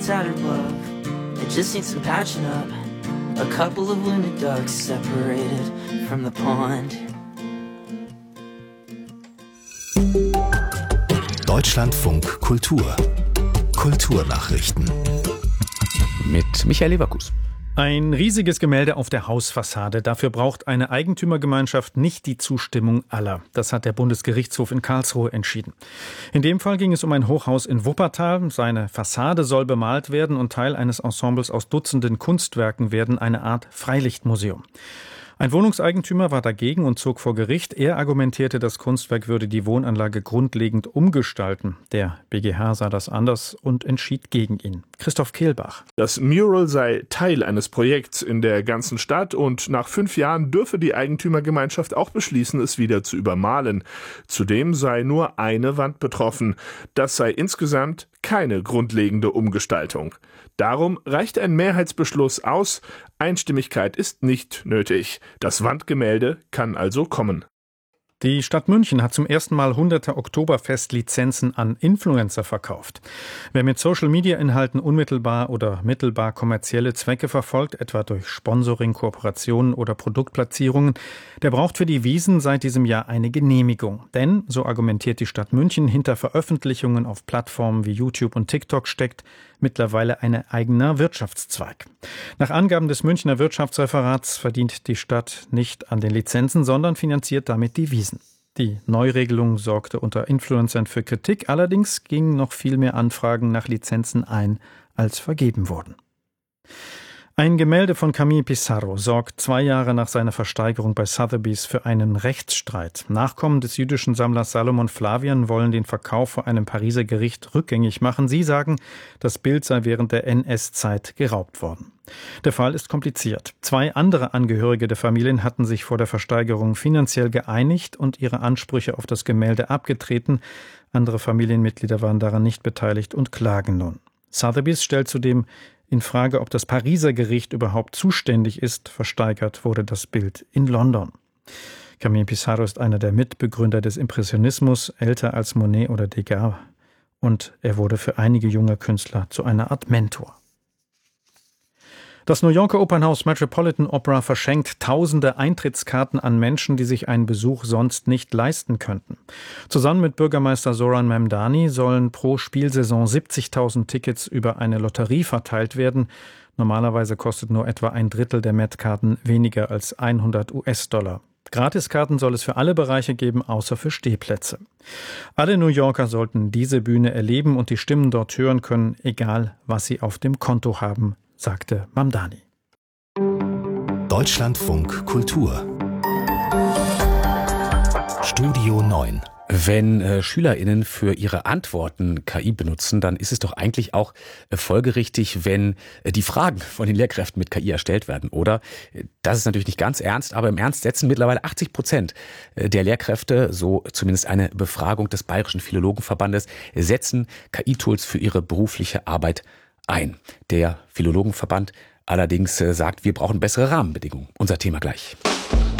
tattered love. It just needs some patching up. A couple of wounded ducks separated from the pond. Deutschlandfunk Kultur. Kulturnachrichten. Mit Michael Leverkus. Ein riesiges Gemälde auf der Hausfassade. Dafür braucht eine Eigentümergemeinschaft nicht die Zustimmung aller. Das hat der Bundesgerichtshof in Karlsruhe entschieden. In dem Fall ging es um ein Hochhaus in Wuppertal. Seine Fassade soll bemalt werden und Teil eines Ensembles aus Dutzenden Kunstwerken werden, eine Art Freilichtmuseum. Ein Wohnungseigentümer war dagegen und zog vor Gericht. Er argumentierte, das Kunstwerk würde die Wohnanlage grundlegend umgestalten. Der BGH sah das anders und entschied gegen ihn. Christoph Kehlbach. Das Mural sei Teil eines Projekts in der ganzen Stadt und nach 5 Jahren dürfe die Eigentümergemeinschaft auch beschließen, es wieder zu übermalen. Zudem sei nur eine Wand betroffen. Das sei insgesamt keine grundlegende Umgestaltung. Darum reicht ein Mehrheitsbeschluss aus. Einstimmigkeit ist nicht nötig. Das Wandgemälde kann also kommen. Die Stadt München hat zum ersten Mal hunderte Oktoberfest-Lizenzen an Influencer verkauft. Wer mit Social-Media-Inhalten unmittelbar oder mittelbar kommerzielle Zwecke verfolgt, etwa durch Sponsoring, Kooperationen oder Produktplatzierungen, der braucht für die Wiesn seit diesem Jahr eine Genehmigung. Denn, so argumentiert die Stadt München, hinter Veröffentlichungen auf Plattformen wie YouTube und TikTok steckt mittlerweile ein eigener Wirtschaftszweig. Nach Angaben des Münchner Wirtschaftsreferats verdient die Stadt nicht an den Lizenzen, sondern finanziert damit die Wiesn. Die Neuregelung sorgte unter Influencern für Kritik, allerdings gingen noch viel mehr Anfragen nach Lizenzen ein, als vergeben wurden. Ein Gemälde von Camille Pissarro sorgt 2 Jahre nach seiner Versteigerung bei Sotheby's für einen Rechtsstreit. Nachkommen des jüdischen Sammlers Salomon Flavian wollen den Verkauf vor einem Pariser Gericht rückgängig machen. Sie sagen, das Bild sei während der NS-Zeit geraubt worden. Der Fall ist kompliziert. 2 andere Angehörige der Familien hatten sich vor der Versteigerung finanziell geeinigt und ihre Ansprüche auf das Gemälde abgetreten. Andere Familienmitglieder waren daran nicht beteiligt und klagen nun. Sotheby's stellt zudem in Frage, ob das Pariser Gericht überhaupt zuständig ist. Versteigert wurde das Bild in London. Camille Pissarro ist einer der Mitbegründer des Impressionismus, älter als Monet oder Degas. Und er wurde für einige junge Künstler zu einer Art Mentor. Das New Yorker Opernhaus Metropolitan Opera verschenkt tausende Eintrittskarten an Menschen, die sich einen Besuch sonst nicht leisten könnten. Zusammen mit Bürgermeister Zoran Memdani sollen pro Spielsaison 70.000 Tickets über eine Lotterie verteilt werden. Normalerweise kostet nur etwa 1/3 der Met-Karten weniger als $100. Gratiskarten soll es für alle Bereiche geben, außer für Stehplätze. Alle New Yorker sollten diese Bühne erleben und die Stimmen dort hören können, egal was sie auf dem Konto haben, sagte Mamdani. Deutschlandfunk Kultur. Studio 9. Wenn SchülerInnen für ihre Antworten KI benutzen, dann ist es doch eigentlich auch folgerichtig, wenn die Fragen von den Lehrkräften mit KI erstellt werden, oder? Das ist natürlich nicht ganz ernst, aber im Ernst setzen mittlerweile 80% der Lehrkräfte, so zumindest eine Befragung des Bayerischen Philologenverbandes, setzen KI-Tools für ihre berufliche Arbeit ein. Der Philologenverband allerdings sagt, wir brauchen bessere Rahmenbedingungen. Unser Thema gleich.